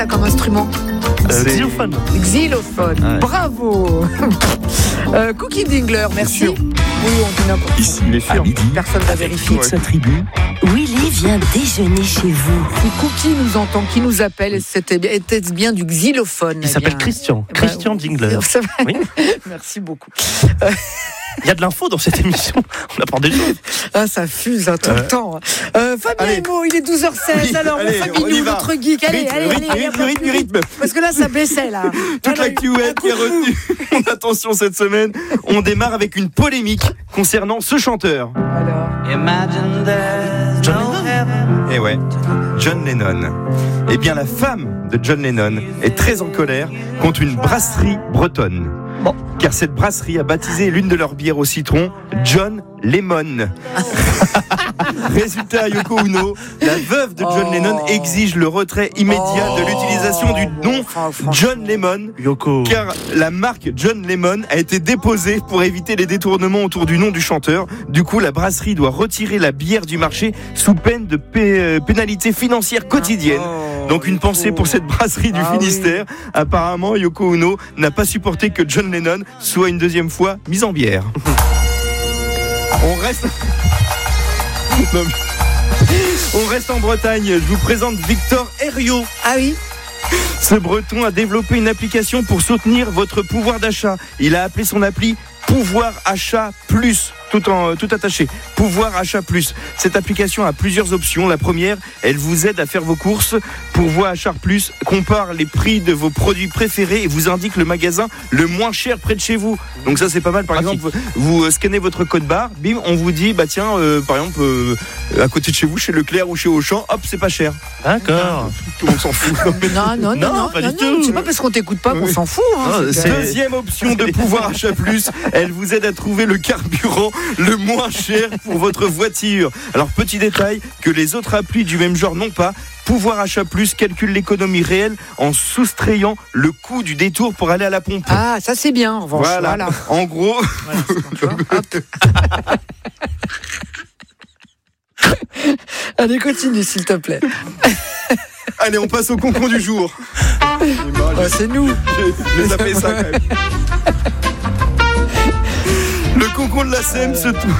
comme instrument? Xylophone. Xylophone. Ouais. Bravo. Cookie Dingler, merci. Oui, on dit n'importe quoi. Ici, à midi, Personne n'a vérifié. toute sa tribu. Willy vient déjeuner chez vous. Si Cookie nous entend, qui nous appelle, était-ce bien du xylophone? Il s'appelle Christian. Christian Dingler. C'est vrai. Oui. Merci beaucoup. Il y a de l'info dans cette émission. On apprend des choses. Ah, ça fuse tout le temps. Fabien Allez. Emo, il est 12h16. Oui, alors, allez, mon on y Fabinou, va. notre geek. Allez, Rythme. Parce que là, ça baissait, là. Toute l'actu web qui a retenu mon attention cette semaine. On démarre avec une polémique concernant ce chanteur. Alors. John Lennon. Eh ouais, John Lennon. Eh bien, la femme de John Lennon est très en colère contre une brasserie bretonne. Bon. Car cette brasserie a baptisé l'une de leurs bières au citron John Lemon. Résultat, Yoko Ono, la veuve de John Lennon exige le retrait immédiat de l'utilisation du nom John Lemon. Yoko. Car la marque John Lemon a été déposée pour éviter les détournements autour du nom du chanteur. Du coup, la brasserie doit retirer la bière du marché sous peine de pénalité financière quotidienne. Donc une pensée pour cette brasserie du Finistère. Oui. Apparemment, Yoko Ono n'a pas supporté que John Lennon soit une deuxième fois mis en bière. On reste en Bretagne. Je vous présente Victor Herriot. Ah oui. Ce Breton a développé une application pour soutenir votre pouvoir d'achat. Il a appelé son appli Pouvoir Achat Plus, tout attaché. Pouvoir Achat Plus. Cette application a plusieurs options. La première, elle vous aide à faire vos courses. Pouvoir Achat Plus compare les prix de vos produits préférés et vous indique le magasin le moins cher près de chez vous. Donc ça, c'est pas mal. Par exemple, vous scannez votre code barre, bim, on vous dit, bah tiens, par exemple, à côté de chez vous, chez Leclerc ou chez Auchan, hop, c'est pas cher. D'accord. Tout le monde s'en fout. Non, pas du tout. c'est pas parce qu'on t'écoute pas qu'on s'en fout. Deuxième option de Pouvoir Achat Plus, elle vous aide à trouver le carburant le moins cher pour votre voiture. Alors petit détail que les autres applis du même genre n'ont pas. Pouvoir Achat Plus calcule l'économie réelle en soustrayant le coût du détour pour aller à la pompe. Ah, ça c'est bien, en revanche. Voilà. En gros. Allez, continue, s'il te plaît. Allez, on passe au concours du jour. C'est nous. J'ai tapé ça quand même. Le concours de la semaine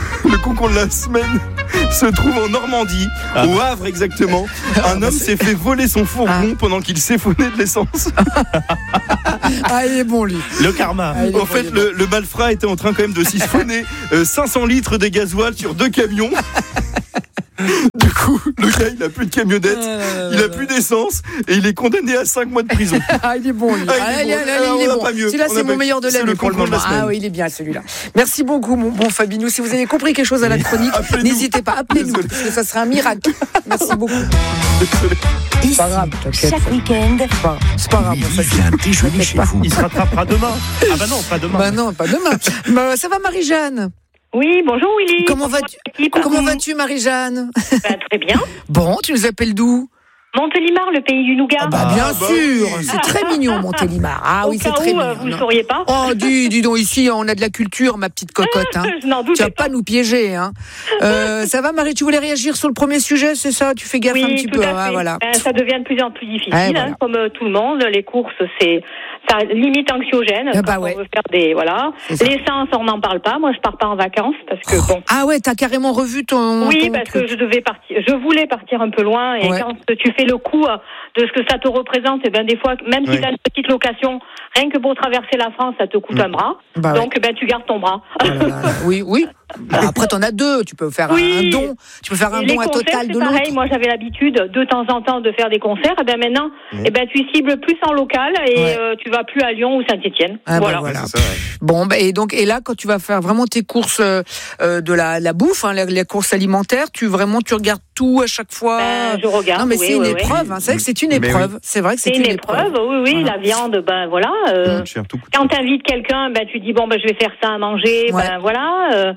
se trouve en Normandie, au Havre exactement. Un homme s'est fait voler son fourgon pendant qu'il siphonnait de l'essence. Ah, il est bon, lui. Le karma. En fait, le malfrat était en train quand même de siphonner 500 litres de gasoil sur 2 camions. Du coup, le gars, il a plus de camionnette, il a plus d'essence et il est condamné à 5 mois de prison. Ah, il est bon, lui. Il est bon. Celui-là, c'est mon meilleur de l'année pour le moment. Ah oui, il est bien, celui-là. Merci beaucoup, mon bon Fabinou. Si vous avez compris quelque chose à la chronique, n'hésitez pas, appelez-nous, parce que ça sera un miracle. Merci beaucoup. Ici, pas grave, chaque week-end, C'est pas grave, mon Il Fabinou. vient déjeuner chez vous. Il se rattrapera demain. Ah bah non, pas demain. Bah non, pas demain. Ça va, Marie-Jeanne? Oui, bonjour Willy. Comment vas-tu, Marie-Jeanne? Très bien. Bon, tu nous appelles d'où? Montélimar, le pays du nougat. Bien sûr, c'est très mignon, Montélimar. Ah oui, c'est très mignon. Vous ne sauriez pas. Oh, dis donc, ici, on a de la culture, ma petite cocotte. Hein. Je n'en doutais Tu vas pas nous piéger. Hein. Ça va, Marie, tu voulais réagir sur le premier sujet, c'est ça? Tu fais gaffe un petit peu. Ah, voilà. Ça devient de plus en plus difficile, voilà. comme tout le monde. Les courses, ça limite anxiogène. On veut faire l'essence, on n'en parle pas. Moi, je pars pas en vacances parce que bon. Ah ouais, t'as carrément revu ton. Oui, parce que je voulais partir un peu loin et quand tu fais le coup de ce que ça te représente, et ben des fois, même si tu as une petite location, rien que pour traverser la France, ça te coûte un bras. Donc, tu gardes ton bras. Oui. Après, t'en as 2. Tu peux faire un don. Tu peux faire un don à total de l'autre. Pareil, moi, j'avais l'habitude de temps en temps de faire des concerts. Et ben maintenant, tu cibles plus en local et tu vas plus à Lyon ou Saint-Étienne. Voilà. C'est ça, Bon, et là, quand tu vas faire vraiment tes courses de la bouffe, les courses alimentaires, tu regardes tout à chaque fois. Je regarde. Non, mais c'est une épreuve. Hein. C'est vrai que c'est une épreuve. C'est vrai que c'est une épreuve. Oui, voilà. La viande, quand t'invites quelqu'un, tu dis je vais faire ça à manger.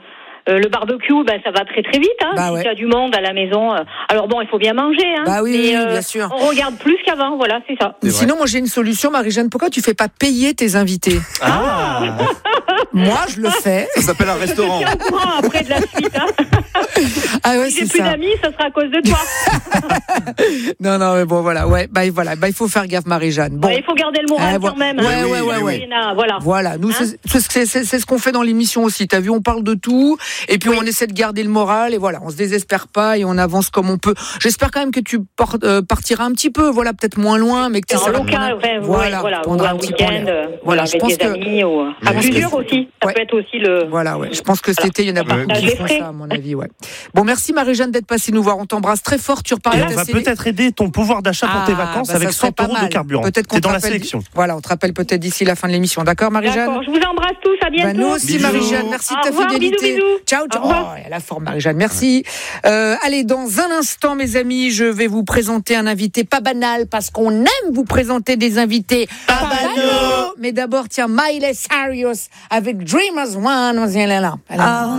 le barbecue, ça va très très vite. Si tu as du monde à la maison. Alors bon, il faut bien manger. Oui, bien sûr. On regarde plus qu'avant, voilà, c'est ça. Sinon, moi j'ai une solution, Marie-Jeanne. Pourquoi tu fais pas payer tes invités ? Moi, je le fais. Ça s'appelle un restaurant. Je suis au courant après de la suite. Si j'ai plus d'amis, ça sera à cause de toi. Non, mais bon, voilà. Il faut faire gaffe, Marie-Jeanne. Bon. Il faut garder le moral quand même. Voilà. Nous, c'est ce qu'on fait dans l'émission aussi. T'as vu, on parle de tout, et puis on essaie de garder le moral, et voilà, on se désespère pas, et on avance comme on peut. J'espère quand même que tu partiras un petit peu, peut-être moins loin, mais que tu seras local, ou un week-end, avec tes amis, ou à plusieurs aussi. Ça peut être aussi le. Je pense que cet été, il y en a beaucoup qui font ça, à mon avis. Bon, merci Marie-Jeanne d'être passée nous voir. On t'embrasse très fort. Tu reparles. On va peut-être aider ton pouvoir d'achat pour tes vacances avec 100 € de carburant. Peut-être qu'on est dans la sélection. Voilà, on te rappelle peut-être d'ici la fin de l'émission. D'accord, Marie-Jeanne ? D'accord, je vous embrasse tous. À bientôt. Nous aussi, Marie-Jeanne. Merci de ta fidélité. Bisous. Ciao. Elle a la forme, Marie-Jeanne. Merci. Allez, dans un instant, mes amis, je vais vous présenter un invité pas banal parce qu'on aime vous présenter des invités pas banaux. Mais d'abord, Miley Cyrus avec Dreamers One.